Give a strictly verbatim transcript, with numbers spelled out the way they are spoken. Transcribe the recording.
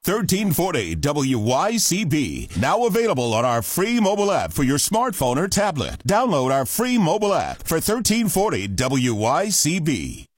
thirteen forty W Y C B. Now available on our free mobile app for your smartphone or tablet. Download our free mobile app for thirteen forty W Y C B.